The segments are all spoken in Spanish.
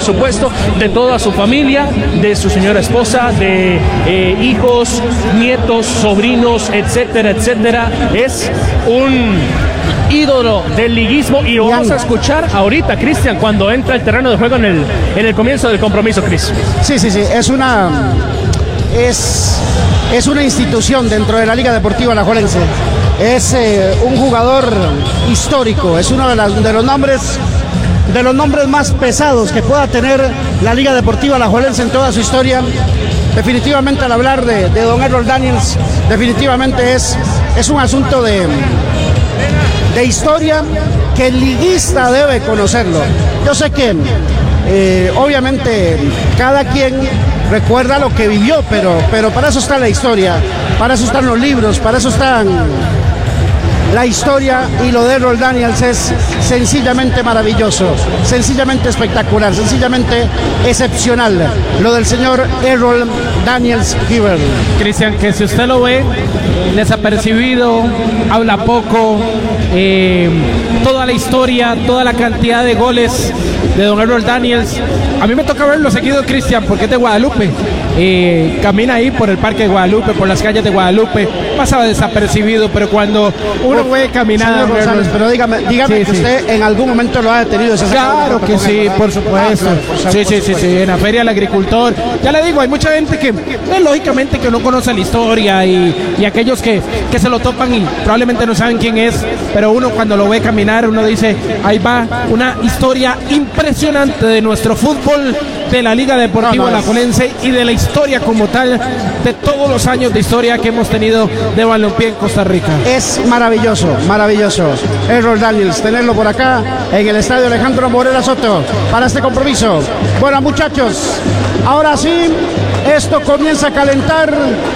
supuesto, de toda su familia, de su señora esposa, de hijos, nietos, sobrinos, etcétera, etcétera. Es un ídolo del liguismo y lo vamos a escuchar ahorita, Cristian, cuando entra al terreno de juego en el comienzo del compromiso, Cris. Sí, es una institución dentro de la Liga Deportiva Alajuelense. Es un jugador histórico, es uno de los nombres más pesados que pueda tener la Liga Deportiva Alajuelense en toda su historia. Definitivamente, al hablar de don Errol Daniels, definitivamente es un asunto de historia que el liguista debe conocerlo. Yo sé que obviamente cada quien recuerda lo que vivió, pero para eso está la historia, para eso están los libros, para eso están la historia, y lo de Errol Daniels es sencillamente maravilloso, sencillamente espectacular, sencillamente excepcional, lo del señor Errol Daniels Hibbert. Cristian, que si usted lo ve desapercibido, habla poco, toda la historia, toda la cantidad de goles de don Errol Daniels, a mí me toca verlo seguido, Cristian, porque es de Guadalupe. Camina ahí por el Parque de Guadalupe, por las calles de Guadalupe, pasaba desapercibido, pero cuando uno ve caminar, González, pero dígame sí, que usted en algún momento lo ha detenido. Claro que sí, por supuesto. Sí, en la Feria del Agricultor. Ya le digo, hay mucha gente que, lógicamente, que no conoce la historia y aquellos que se lo topan y probablemente no saben quién es, pero uno cuando lo ve caminar, uno dice, ahí va una historia impresionante de nuestro fútbol, de la Liga Deportiva Alajuelense y de la historia como tal, de todos los años de historia que hemos tenido de balompié en Costa Rica. Es maravilloso, Errol Daniels, tenerlo por acá en el estadio Alejandro Morera Soto para este compromiso. Bueno, muchachos, ahora sí, esto comienza a calentar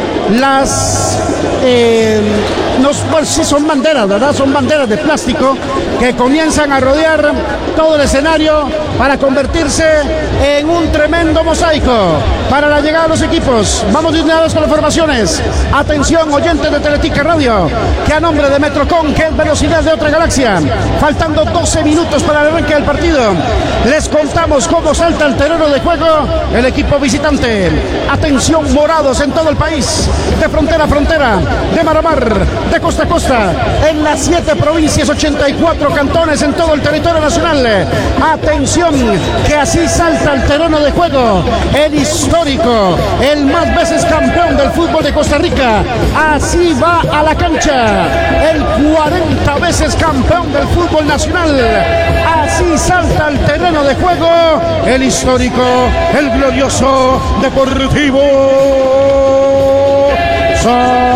sí son banderas, ¿verdad? Son banderas de plástico que comienzan a rodear todo el escenario para convertirse en un tremendo mosaico para la llegada de los equipos. Vamos de una vez con las formaciones. Atención, oyentes de Teletica Radio, que a nombre de Metrocom, que es velocidad de otra galaxia, faltando 12 minutos para el arranque del partido, les contamos cómo salta el terreno de juego el equipo visitante. Atención, morados en todo el país, de frontera a frontera, de mar a mar, de costa a costa, en las 7 provincias, 84 cantones en todo el territorio nacional. Atención, que así salta el terreno de juego el histórico, el más veces campeón del fútbol de Costa Rica. Así va a la cancha el 40 veces campeón del fútbol nacional. Así salta el terreno de juego el histórico, el glorioso Deportivo San